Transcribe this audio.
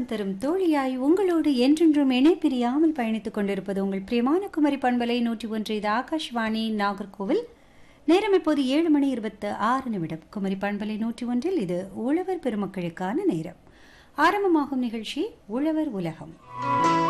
தரும் தோழியாய் உங்களோடு என்றென்றும் இணை பிரியாமல் பயணித்துக் கொண்டிருப்பது உங்கள் பிரியமான குமரி பண்பலை 101. இது ஆகாஷ்வாணி நாகர்கோவில். நேரம் இப்போது 7:26. குமரி பண்பலை 101. இது உழவர் பெருமக்களுக்கான நேரம். ஆரம்பமாகும் நிகழ்ச்சி உழவர் உலகம்.